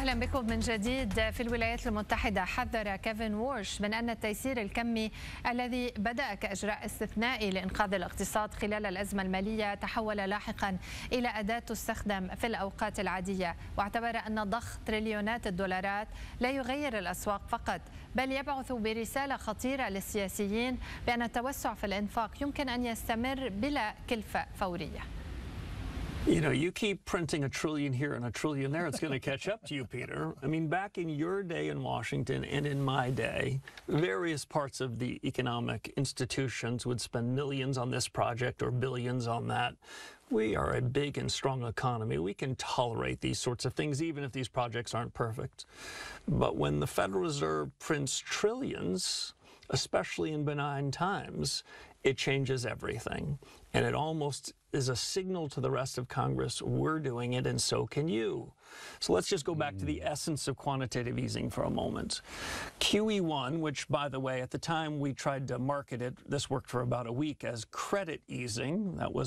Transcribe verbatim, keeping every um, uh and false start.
أهلا بكم من جديد. في الولايات المتحدة حذر كيفن وورش من أن التيسير الكمي الذي بدأ كإجراء استثنائي لإنقاذ الاقتصاد خلال الأزمة المالية تحول لاحقا إلى أداة تستخدم في الأوقات العادية، واعتبر أن ضخ تريليونات الدولارات لا يغير الأسواق فقط بل يبعث برسالة خطيرة للسياسيين بأن التوسع في الإنفاق يمكن أن يستمر بلا كلفة فورية. You know, you keep printing a trillion here and a trillion there, it's going to catch up to you, Peter. I mean, back in your day in Washington and in my day, various parts of the economic institutions would spend millions on this project or billions on that. We are a big and strong economy. We can tolerate these sorts of things, even if these projects aren't perfect. But when the Federal Reserve prints trillions, especially in benign times, it changes everything. And it almost is a signal to the rest of Congress, we're doing it and so can you. So let's just go back to the essence of quantitative easing for a moment. Q E one, which, by the way, at the time we tried to market it, this worked for about a week as credit easing. That was